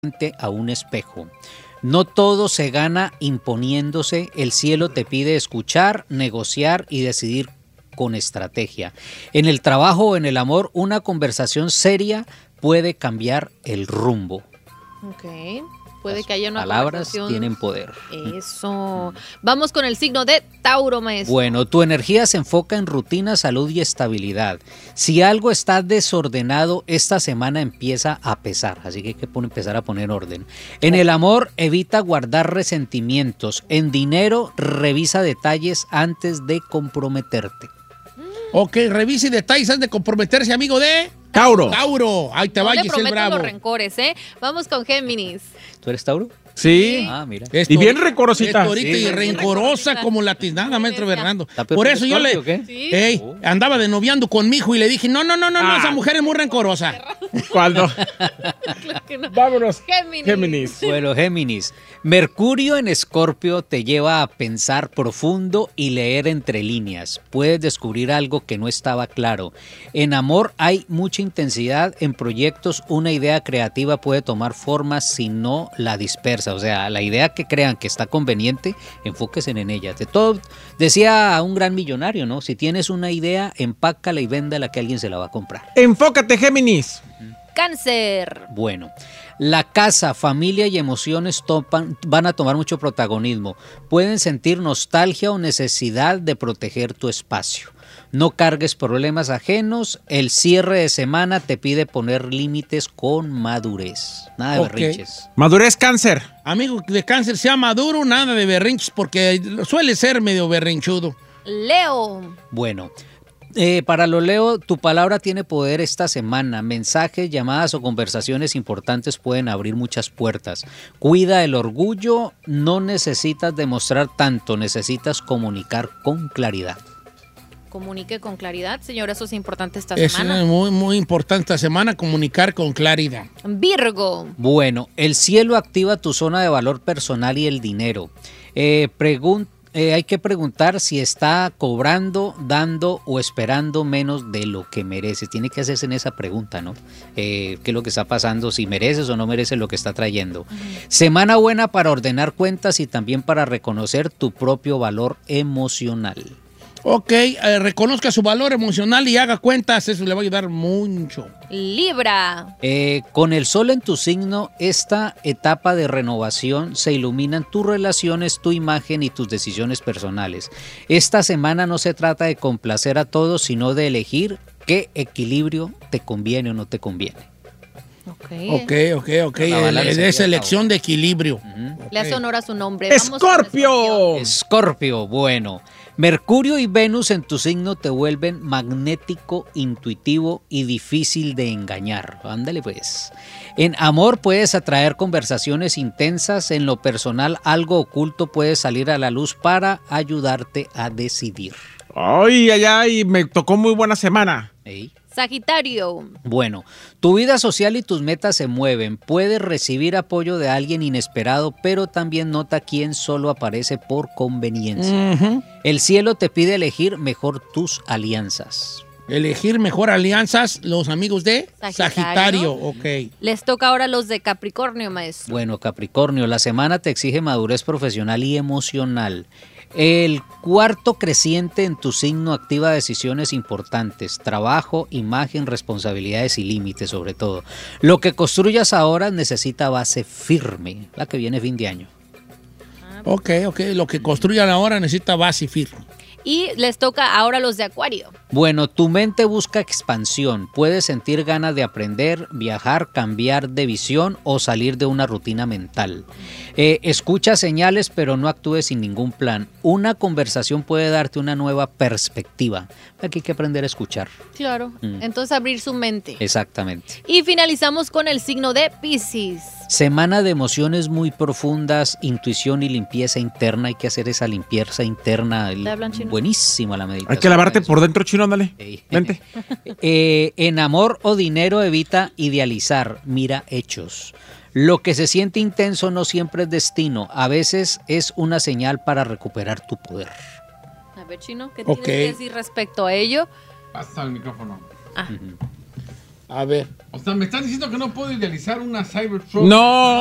a un espejo. No todo se gana imponiéndose, el cielo te pide escuchar, negociar y decidir con estrategia. En el trabajo o en el amor, una conversación seria puede cambiar el rumbo. Ok. Puede que haya una palabras conversación. Tienen poder. Eso. Vamos con el signo de Tauro, maestro. Bueno, tu energía se enfoca en rutina, salud y estabilidad. Si algo está desordenado, esta semana empieza a pesar, así que hay que empezar a poner orden. En el amor, evita guardar resentimientos. En dinero, revisa detalles antes de comprometerte. Ok, revise detalles antes de comprometerse, amigo de... Tauro. Tauro, ahí te va, Giselle Bravo. Los rencores, ¿eh? Vamos con Géminis. ¿Tú eres Tauro? Sí. Ah, mira. Y bien rencorosita. Sí, y rencorosa como la tiznada, maestro Fernando. Por eso yo le... ¿Sí? Andaba de noviando con mi hijo y le dije, no, esa mujer es muy rencorosa. ¿Cuándo? Claro que no. Vámonos. Géminis. Bueno, Géminis. Mercurio en Escorpio te lleva a pensar profundo y leer entre líneas. Puedes descubrir algo que no estaba claro. En amor hay mucha intensidad. En proyectos, una idea creativa puede tomar forma si no la dispersa. O sea, la idea que crean que está conveniente, enfóquense en ella. De todo, decía un gran millonario, ¿no? Si tienes una idea, empácala y véndala que alguien se la va a comprar. Enfócate, Géminis. Cáncer. Bueno, la casa, familia y emociones van a tomar mucho protagonismo. Pueden sentir nostalgia o necesidad de proteger tu espacio. No cargues problemas ajenos. El cierre de semana te pide poner límites con madurez. Nada de berrinches. Madurez, Cáncer. Amigo de Cáncer, sea maduro, nada de berrinches, porque suele ser medio berrinchudo. Leo. Bueno, para lo Leo, tu palabra tiene poder esta semana. Mensajes, llamadas o conversaciones importantes pueden abrir muchas puertas. Cuida el orgullo, no necesitas demostrar tanto, necesitas comunicar con claridad. Comunique con claridad, señor, eso es importante esta Es semana. muy, muy importante esta semana, comunicar con claridad. Virgo. Bueno, el cielo activa tu zona de valor personal y el dinero. Hay que preguntar si está cobrando, dando o esperando menos de lo que merece. Tiene que hacerse en esa pregunta, ¿no? ¿Qué es lo que está pasando? Si mereces o no mereces lo que está trayendo. Semana buena para ordenar cuentas y también para reconocer tu propio valor emocional. Ok, reconozca su valor emocional y haga cuentas, eso le va a ayudar mucho. Libra. Con el sol en tu signo, esta etapa de renovación se iluminan tus relaciones, tu imagen y tus decisiones personales. Esta semana no se trata de complacer a todos, sino de elegir qué equilibrio te conviene o no te conviene. Ok. Es elección de equilibrio. Le hace honor a su nombre. ¡Escorpio! Escorpio, bueno. Mercurio y Venus en tu signo te vuelven magnético, intuitivo y difícil de engañar. Ándale pues. En amor puedes atraer conversaciones intensas. En lo personal, algo oculto puede salir a la luz para ayudarte a decidir. Ay, me tocó muy buena semana. ¿Ey? Sagitario. Bueno, tu vida social y tus metas se mueven. Puedes recibir apoyo de alguien inesperado, pero también nota quién solo aparece por conveniencia. El cielo te pide elegir mejor tus alianzas. Elegir mejor alianzas, los amigos de Sagitario. Ok. Les toca ahora los de Capricornio, maestro. Bueno, Capricornio, la semana te exige madurez profesional y emocional. El cuarto creciente en tu signo activa decisiones importantes, trabajo, imagen, responsabilidades y límites sobre todo. Lo que construyas ahora necesita base firme, la que viene fin de año. Ok, lo que construyan ahora necesita base firme. Y les toca ahora los de Acuario. Bueno, tu mente busca expansión, puedes sentir ganas de aprender, viajar, cambiar de visión o salir de una rutina mental. Escucha señales pero no actúes sin ningún plan. Una conversación puede darte una nueva perspectiva. Aquí hay que aprender a escuchar. Claro, entonces abrir su mente. Exactamente. Y finalizamos con el signo de Piscis. Semana de emociones muy profundas, intuición y limpieza interna. Hay que hacer esa limpieza interna. Buenísima la meditación. Hay que lavarte por dentro, chino, ándale. Vente. En amor o dinero evita idealizar, mira hechos. Lo que se siente intenso no siempre es destino, a veces es una señal para recuperar tu poder. A ver, Chino, ¿qué tienes que decir respecto a ello? Pasa el micrófono. A ver. O sea, me están diciendo que no puedo idealizar una Cybertruck. No.